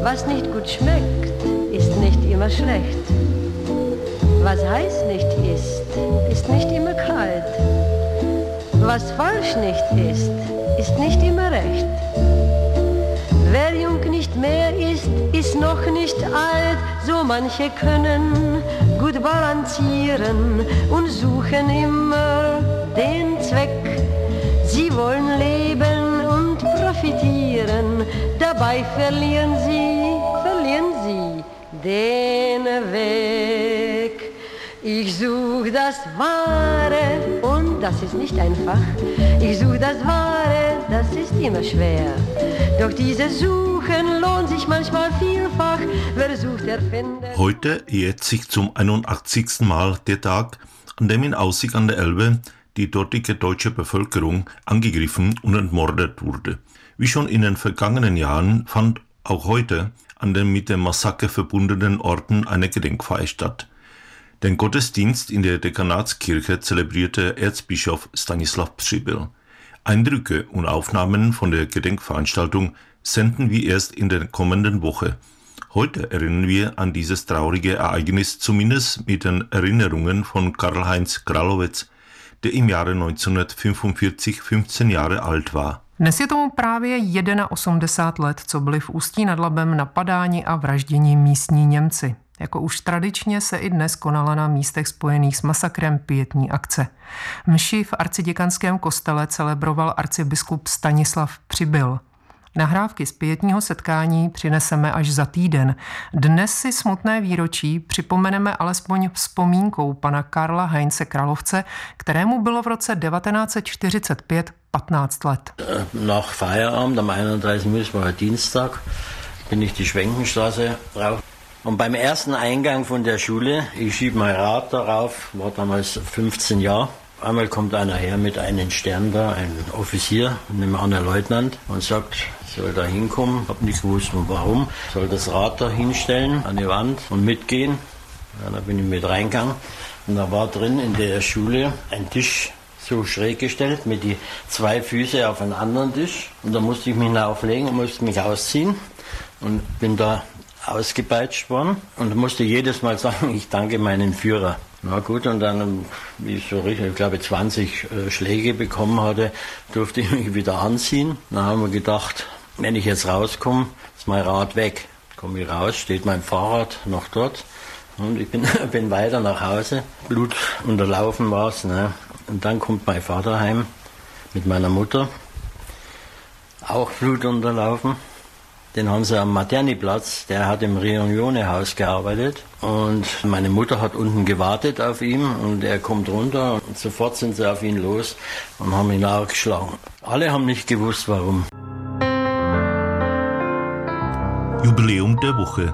Was nicht gut schmeckt, ist nicht immer schlecht. Was heiß nicht ist nicht immer kalt. Was falsch nicht ist nicht immer recht. Wer jung nicht mehr ist noch nicht alt. So manche können gut balancieren und suchen immer den Zweck. Sie wollen leben und profitieren, dabei verlieren sie den Weg. Ich such das Wahre und das ist nicht einfach. Ich such das Wahre, das ist immer schwer. Doch dieses Suchen lohnt sich manchmal vielfach. Wer sucht, der findet. Heute jährt sich zum 81. Mal der Tag, an dem in Aussig an der Elbe die dortige deutsche Bevölkerung angegriffen und entmordet wurde. Wie schon in den vergangenen Jahren fand auch heute an den mit dem Massaker verbundenen Orten eine Gedenkfeier statt. Den Gottesdienst in der Dekanatskirche zelebrierte Erzbischof Stanislav Přibyl. Eindrücke und Aufnahmen von der Gedenkveranstaltung senden wir erst in der kommenden Woche. Heute erinnern wir an dieses traurige Ereignis zumindest mit den Erinnerungen von Karl-Heinz Kralowec, der im Jahre 1945 15 Jahre alt war. Dnes je tomu právě 81 let, co byli v Ústí nad Labem napadáni a vražděni místní Němci. Jako už tradičně se i dnes konala na místech spojených s masakrem pietní akce. Mši v arciděkanském kostele celebroval arcibiskup Stanislav Přibyl. Nahrávky z pietního setkání přineseme až za týden. Dnes si smutné výročí připomeneme alespoň vzpomínkou pana Karla Heinze Kralovce, kterému bylo v roce 1945 15 let. Nach Feierabend am 31. das war Dienstag, bin ich die Schwenkenstraße rauf. Und beim ersten Eingang von der Schule, ich schiebe mein Rad darauf, war damals 15 Jahre. Einmal kommt einer her mit einem Stern da, ein Offizier, ein Leutnant, und sagt, ich soll da hinkommen. Hab nicht gewusst, warum. Soll das Rad da hinstellen an die Wand und mitgehen. Ja, da bin ich mit reingegangen. Und da war drin in der Schule ein Tisch so schräg gestellt mit die 2 Füße auf einen anderen Tisch. Und da musste ich mich auflegen und musste mich ausziehen. Und bin da ausgepeitscht worden und musste jedes Mal sagen, ich danke meinem Führer. Na gut, und dann, wie ich so richtig, ich glaube 20 Schläge bekommen hatte, durfte ich mich wieder anziehen. Dann haben wir gedacht, wenn ich jetzt rauskomme, ist mein Rad weg. Komme ich raus, steht mein Fahrrad noch dort und ich bin weiter nach Hause. Blut unterlaufen war's, ne? Und dann kommt mein Vater heim mit meiner Mutter, auch Blut unterlaufen. Den haben sie am Materniplatz, der hat im Rionione-Haus gearbeitet und meine Mutter hat unten gewartet auf ihn und er kommt runter und sofort sind sie auf ihn los und haben ihn auch geschlagen. Alle haben nicht gewusst, warum. Jubiläum der Woche.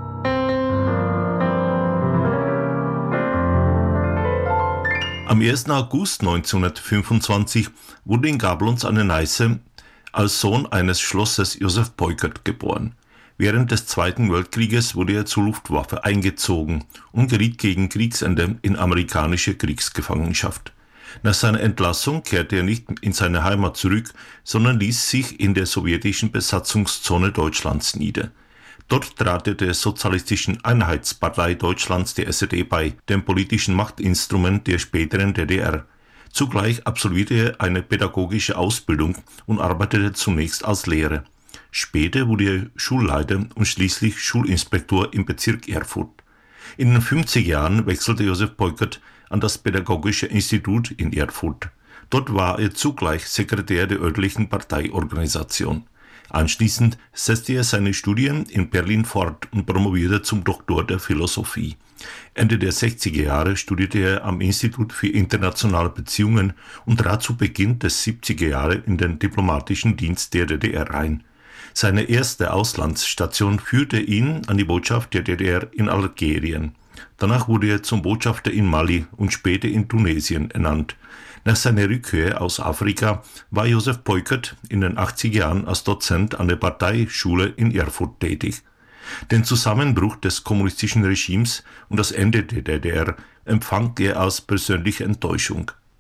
Am 1. August 1925 wurde in Gablons an der Neiße als Sohn eines Schlosses Josef Peukert geboren. Während des Zweiten Weltkrieges wurde er zur Luftwaffe eingezogen und geriet gegen Kriegsende in amerikanische Kriegsgefangenschaft. Nach seiner Entlassung kehrte er nicht in seine Heimat zurück, sondern ließ sich in der sowjetischen Besatzungszone Deutschlands nieder. Dort trat er der Sozialistischen Einheitspartei Deutschlands, der SED, bei, dem politischen Machtinstrument der späteren DDR. Zugleich absolvierte er eine pädagogische Ausbildung und arbeitete zunächst als Lehrer. Später wurde er Schulleiter und schließlich Schulinspektor im Bezirk Erfurt. In den 50er Jahren wechselte Josef Peukert an das Pädagogische Institut in Erfurt. Dort war er zugleich Sekretär der örtlichen Parteiorganisation. Anschließend setzte er seine Studien in Berlin fort und promovierte zum Doktor der Philosophie. Ende der 60er Jahre studierte er am Institut für internationale Beziehungen und trat zu Beginn des 70er Jahre in den diplomatischen Dienst der DDR ein. Seine erste Auslandsstation führte ihn an die Botschaft der DDR in Algerien. Danach wurde er zum Botschafter in Mali und später in Tunesien ernannt. Nach seiner Rückkehr aus Afrika war Josef Peukert in den 80er Jahren als Dozent an der Parteischule in Erfurt tätig. Den Zusammenbruch des kommunistischen Regimes und das Ende der DDR empfand er als persönliche Enttäuschung.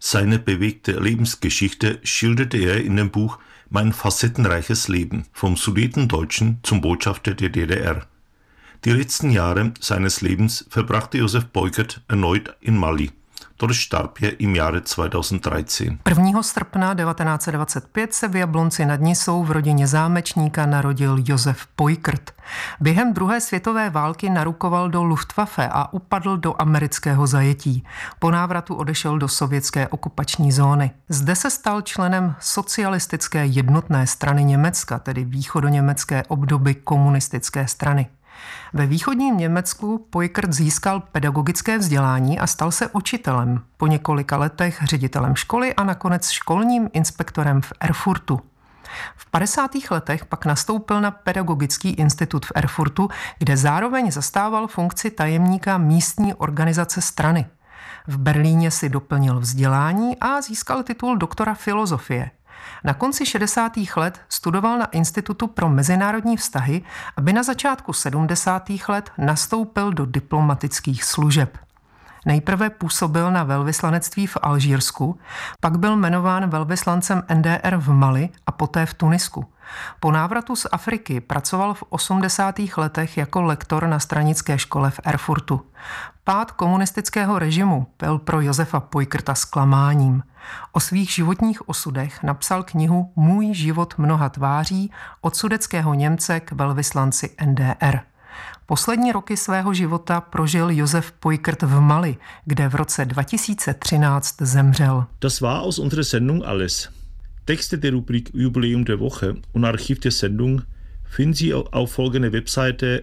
Seine bewegte Lebensgeschichte schilderte er in dem Buch Mein facettenreiches Leben, vom Sudetendeutschen zum Botschafter der DDR. Die letzten Jahre seines Lebens verbrachte Josef Peukert erneut in Mali. Dort starb je im Jahre 2013. 1. srpna 1925 se v Jablonci nad Nisou v rodině zámečníka narodil Josef Peukert. Během druhé světové války narukoval do Luftwaffe a upadl do amerického zajetí. Po návratu odešel do sovětské okupační zóny. Zde se stal členem socialistické jednotné strany Německa, tedy východoněmecké obdoby komunistické strany. Ve východním Německu Peukert získal pedagogické vzdělání a stal se učitelem, po několika letech ředitelem školy a nakonec školním inspektorem v Erfurtu. V 50. letech pak nastoupil na pedagogický institut v Erfurtu, kde zároveň zastával funkci tajemníka místní organizace strany. V Berlíně si doplnil vzdělání a získal titul doktora filozofie. Na konci 60. let studoval na Institutu pro mezinárodní vztahy, aby na začátku 70. let nastoupil do diplomatických služeb. Nejprve působil na velvyslanectví v Alžírsku, pak byl jmenován velvyslancem NDR v Mali a poté v Tunisku. Po návratu z Afriky pracoval v 80. letech jako lektor na stranické škole v Erfurtu. Pád komunistického režimu byl pro Josefa Peukerta zklamáním. O svých životních osudech napsal knihu Můj život mnoha tváří od sudetského Němce k velvyslanci NDR. Poslední roky svého života prožil Josef Peukert v Mali, kde v roce 2013 zemřel. Das war aus unserer Sendung alles. Texte der Rubrik Jubiläum der Woche und Archiv der Sendung finden Sie auf folgende Webseite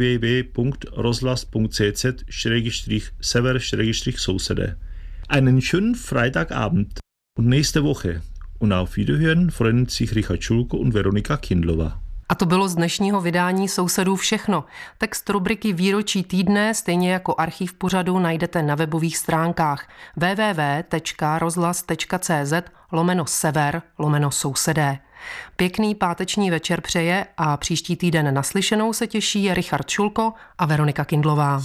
www.roslas.cz/sever/sousede. Einen schönen Freitagabend und nächste Woche. Und auf Wiederhören freuen sich Richard Schulko und Veronika Kindlova. A to bylo z dnešního vydání Sousedů všechno. Text rubriky Výročí týdne, stejně jako archiv pořadu, najdete na webových stránkách www.rozhlas.cz/sever/sousedé. Pěkný páteční večer přeje a příští týden naslyšenou se těší Richard Šulko a Veronika Kindlová.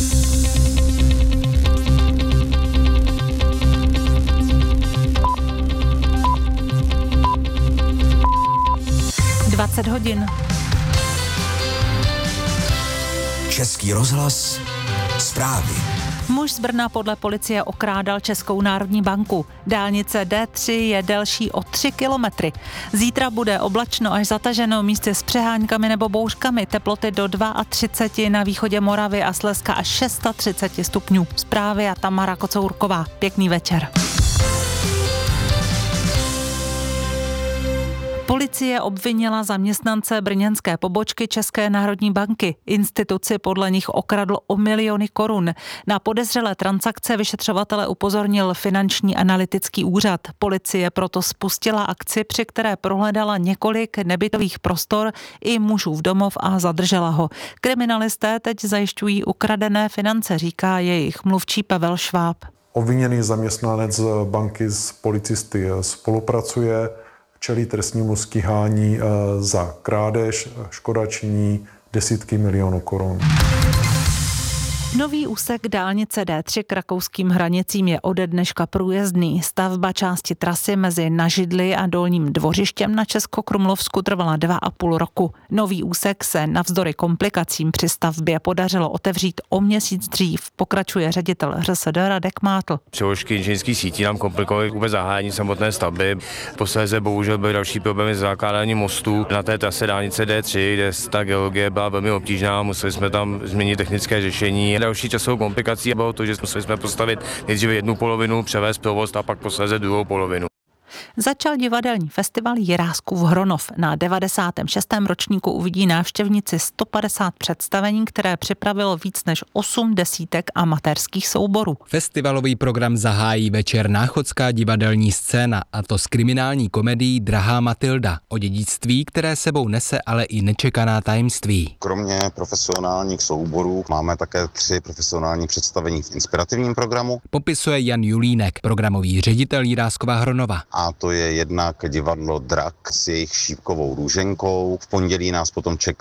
hodin. Český rozhlas, zprávy. Muž z Brna podle policie okrádal Českou národní banku. Dálnice D3 je delší o 3 kilometry. Zítra bude oblačno až zataženo, místy s přeháňkami nebo bouřkami. Teploty do 32 na východě Moravy a Slezska až 630 stupňů. Zprávy a Tamara Kocourková. Pěkný večer. Policie obvinila zaměstnance brněnské pobočky České národní banky. Instituci podle nich okradl o miliony korun. Na podezřelé transakce vyšetřovatele upozornil Finanční analytický úřad. Policie proto spustila akci, při které prohledala několik nebytových prostor i mužův domov a zadržela ho. Kriminalisté teď zajišťují ukradené finance, říká jejich mluvčí Pavel Šváb. Obviněný zaměstnanec banky s policisty spolupracuje, čelí trestnímu stíhání za krádež, škoda činí desítky milionů korun. Nový úsek dálnice D3 k rakouským hranicím je ode dneška průjezdný. Stavba části trasy mezi Nažidli a Dolním Dvořištěm na Českokrumlovsku trvala 2,5 roku. Nový úsek se navzdory komplikacím při stavbě podařilo otevřít o měsíc dřív, pokračuje ředitel ŘSD Radek Mátl. Přeložky inženýrských sítí nám komplikovaly vůbec zahájení samotné stavby. Posléze bohužel byly další problémy s zakládáním mostů na té trase dálnice D3, kde ta geologie byla velmi obtížná, museli jsme tam změnit technické řešení. Další časovou komplikací bylo to, že museli postavit nejdříve jednu polovinu, převést provoz a pak posléze druhou polovinu. Začal divadelní festival Jiráskův Hronov. Na 96. ročníku uvidí návštěvníci 150 představení, které připravilo víc než 8 desítek amatérských souborů. Festivalový program zahájí večer Náchodská divadelní scéna, a to s kriminální komedií Drahá Matilda, o dědictví, které sebou nese ale i nečekaná tajemství. Kromě profesionálních souborů máme také 3 profesionální představení v inspirativním programu. Popisuje Jan Julínek, programový ředitel Jiráskova Hronova. A to je jednak divadlo Drak s jejich Šípkovou Růženkou. V pondělí nás potom čeká